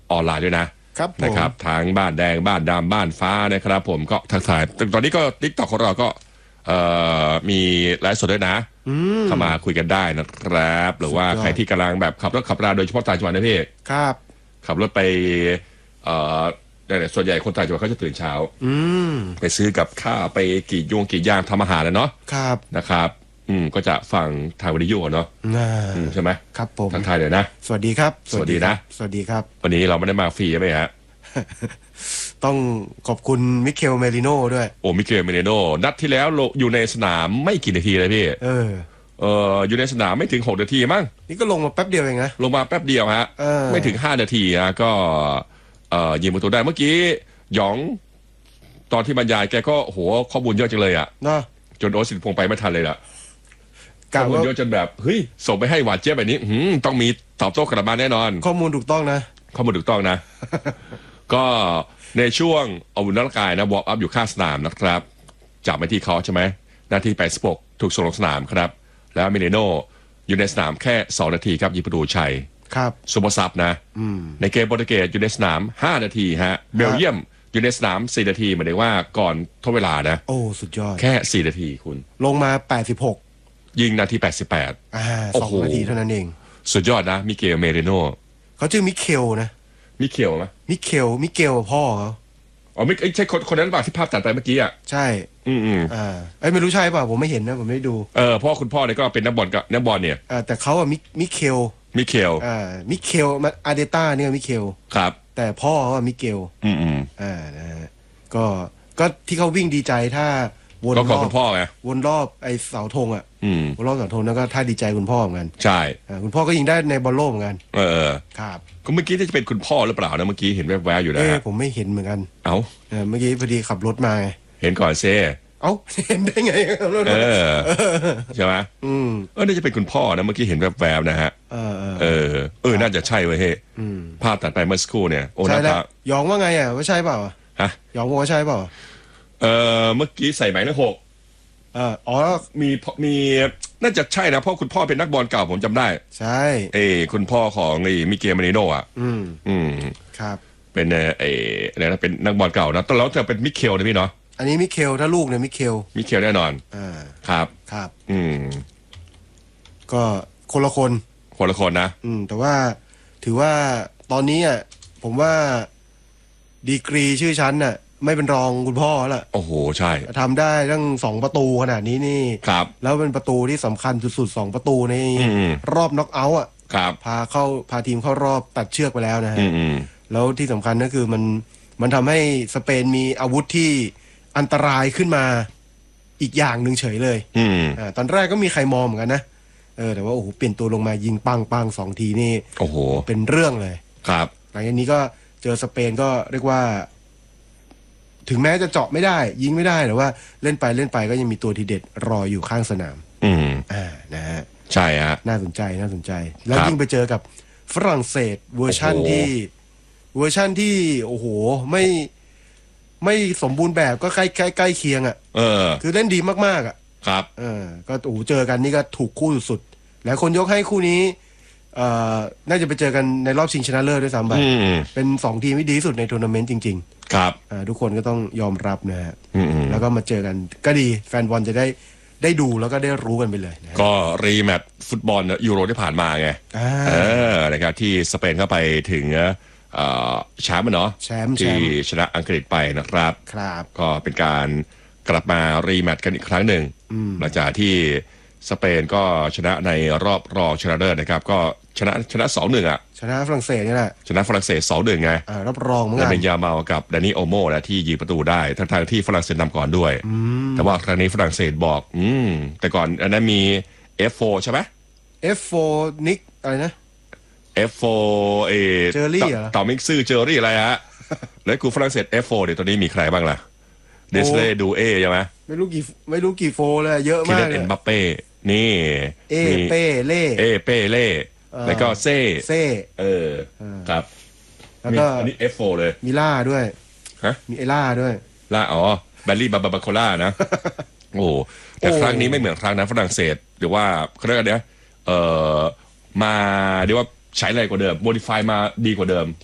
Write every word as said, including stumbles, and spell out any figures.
ออนไลน์ด้วยนะครับนะครับทั้งบ้านแดงบ้านดำบ้านฟ้านะครับผมก็ทักทายตอนนี้ก็ TikTok ของเราก็มีไลฟ์สดด้วยนะเข้ามาคุยกันได้นะครับหรือว่าใครที่กำลังแบบขับรถขับราโดยเฉพาะต่างจังหวัดนะพี่ครับขับรถไปเอ่อเนี่ยส่วนใหญ่คนต่างจังหวัดเขาจะตื่นเช้าไปซื้อกับข้าวไปกี่ยงกี่ย่างทำอาหารแล้วเนาะครับนะครับอืมก็จะฟังทางวิทยุเนาะใช่ไหมครับผมทักทายเลยนะสวัสดีครับสวัสดีนะสวัสดีครับวันนี้เราไม่ได้มาฟรีใช่ไหมฮะต้องขอบคุณมิเคลเมริโน่ด้วยโอ้มิเคลเมริโน่นัดที่แล้วอยู่ในสนามไม่กี่นาทีเลยพี่เออเอออยู่ในสนามไม่ถึงหกนาทีมั้งนี่ก็ลงมาแป๊บเดียวเองนะลงมาแป๊บเดียวฮะไม่ถึงห้านาทีนะก็เอ่อยิงประตูได้เมื่อกี้หยองตอนที่บรรยายแกก็โหข้อมูลเยอะจังเลยอ่ะเนาะจนโอ๊ตสิทธิพงษ์ไปไม่ทันเลยล่ะข้อมูลเยอะจนแบบเฮ้ยส่งไปให้หวานเจี๊ยบแบบนี้ต้องมีตอบโต้กลับมาแน่นอนข้อมูลถูกต้องนะข้อมูลถูกต้องนะ ก็ในช่วงอาวุธร่างกายนะวอร์มอัพอยู่ข้างสนามนะครับจับไปที่เขาใช่ไหมนาทีแปดสิบหกถูกส่งลงสนามครับแล้วมิเลโนอยู่ในสนามแค่สองนาทีครับยิงประตูชัยครับซูเปอร์ซับนะในเกมโปรตุเกสอยู่ในสนามห้านาทีฮะเบลเยียมอยู่ในสนามสี่นาทีหมายถึงว่าก่อนทดเวลานะโอ้สุดยอดแค่สี่นาทีคุณลงมาแปดสิบหกยิงนาทีแปดสิบแปดอ่าสองนาทีเท่านั้นเองสุดยอดนะมิเกลเมเรโนเขาชื่อมิเคลนะมิเคลไหมมิเคลมิเกลพ่อเขาอ๋อไม่ใช่คนคนนั้นป่ะที่ภาพตัดไปเมื่อกี้อ่ะใช่อืมอืมอ่าไอ้ไม่รู้ใช่ป่ะผมไม่เห็นนะผมไม่ดูเออพ่อคุณพ่อเนี่ยก็เป็นนักบอลกับนักบอลเนี่ยอ่าแต่เขาอะมิมิเคลมิเคลอ่ามิเคลมาอาเดต้าเนี่ยมิเคลครับแต่พ่อเขาอะมิเกลอืมอืมอ่านะฮะก็ก็ที่เขาวิ่งดีใจถ้าวนรอบคุณพ่อไงวนรอบไอ้เสาธงอ่ะอืมวนรอบเสาธงแล้วก็ถ้าดีใจคุณพ่อเหมือนกันใช่อ่าคุณพ่อก็ยิงได้ในบอลโลกเหมือนกันเออครับก็เมื่อกี้ที่จะเป็นคุณพ่อหรือเปล่านะเมื่อกี้เห็นแวบๆอยู่นะเออผมไม่เห็นเหมือนกันเอ้าเออเมื่อกี้พอดีขับรถมาเห็นก่อนเซ่เอ้าเห็นได้ไงเออใช่ไหมอืมเออน่าจะเป็นคุณพ่อนะเมื่อกี้เห็นแวบๆนะฮะเออเออเออน่าจะใช่เว้ยเฮ้ภาพตัดไปเมื่อสักครู่เนี่ยโอ้ใช่แล้วยองว่าไงอ่ะว่าใช่เปล่าฮะยองว่าใช่เปล่าเออเมื่อกี้ใส่หมายเลขหกเอออ๋อมีมีน่าจะใช่นะเพราะคุณพ่อเป็นนักบอลเก่าผมจำได้ใช่เอคุณพ่อของไอ้มิเกลมาริโน่อ่ะอืมอืมครับเป็นไอ้อะไรนะเป็นนักบอลเก่านะตอนแล้วจะเป็นมิเคลนะพี่เนาะอันนี้มิเคลถ้าลูกเนี่ยมิเคลมิเคลแน่นอนอ่าครับครับอืมก็คนละคนคนละคนนะอืมแต่ว่าถือว่าตอนนี้อ่ะผมว่าดีกรีชื่อชั้นน่ะไม่เป็นรองคุณพ่อแล้วโอ้โหใช่ทำได้ตั้งสองประตูขนาดนี้นี่ครับแล้วเป็นประตูที่สำคัญสุดๆสองประตูในรอบน็อกเอาท์อ่ะครับพาเข้าพาทีมเข้ารอบตัดเชือกไปแล้วนะฮะแล้วที่สำคัญก็คือมันมันทำให้สเปนมีอาวุธที่อันตรายขึ้นมาอีกอย่างหนึ่งเฉยเลยอ่าตอนแรกก็มีใครมองเหมือนกันนะเออแต่ว่าโอ้โหเปลี่ยนตัวลงมายิงปังปังสองทีนี่โอ้โหเป็นเรื่องเลยครับหลังจากนี้ก็เจอสเปนก็เรียกว่าถึงแม้จะเจาะไม่ได้ยิงไม่ได้แต่ว่าเล่นไปเล่นไปก็ยังมีตัวทีเด็ดรออยู่ข้างสนามอืมอ่านะฮะใช่ฮะน่าสนใจน่าสนใจแล้วยิ่งไปเจอกับฝรั่งเศสเวอร์ชั่นที่เวอร์ชั่นที่โอ้โหไม่ไม่สมบูรณ์แบบก็ใกล้ใกล้ใกล้เคียงอ่ะเออคือเล่นดีมากๆอ่ะครับเออก็โอ้โหเจอกันนี่ก็ถูกคู่สุดๆแล้วคนยกให้คู่นี้เอ่อน่าจะไปเจอกันในรอบชิงชนะเลิศด้วยซ้ำไปเป็นสองทีมที่ดีที่สุดในทัวร์นาเมนต์จริงๆครับอ่าทุกคนก็ต้องยอมรับนะฮะแล้วก็มาเจอกันก็ดีแฟนบอลจะได้ได้ดูแล้วก็ได้รู้กันไปเลยนะก็รีแมตช์ฟุตบอลยูโรที่ผ่านมาไงเออนะครับที่สเปนเข้าไปถึงแชมป์เนาะแชมป์ที่ชนะอังกฤษไปนะครับครับก็เป็นการกลับมารีแมตช์กันอีกครั้งหนึ่งหลังจากที่สเปนก็ชนะในรอบรองชนะเลิศนะครับก็ชนะชนะ สองหนึ่ง อ่ะชนะฝรั่งเศสนี่แหละชนะฝรั่งเศส สองหนึ่ง ไงอ่ารอบรองเหมือนกันเป็นยาเมากับดานิโอโมนะที่ยิงประตูได้ทั้งๆที่ฝรั่งเศสนำก่อนด้วยแต่ว่าครั้งนี้ฝรั่งเศสบอกอืมแต่ก่อนอันนั้นมี เอฟ โฟร์ ใช่ไหมเอฟ โฟร์ นิกอะไรนะเอฟ โฟร์ เอเจอรี่เหรอต่อมิกซ์เจอรี่อะไรฮะแล้วกูฝรั่งเศส เอฟ โฟร์ เดี๋ยวตอนนี้มีใครบ้างล่ะเดสเลดูเอใช่ไหมไม่รู้กี่ไม่รู้กี่โฟเลยเยอะมากเลยเอ็นบัปเป้นี่เอเป้เล่เอเป้เล่แล้วก็เซ่เซ่เออครับแล้วก็อันนี้ เอฟ โฟร์ เลยมีล่าด้วยฮะมีไอล่าด้วยล่าอ๋อแบลลี่บาบาบาโคล่านะโอ้แต่ครั้งนี้ไม่เหมือนครั้งนั้นฝรั่งเศสหรือว่าเขาเรียกอะไรเอ่อมาเรียกว่าใช้อะไรกว่าเดิมโมดิฟายมาดีกว่าเดิม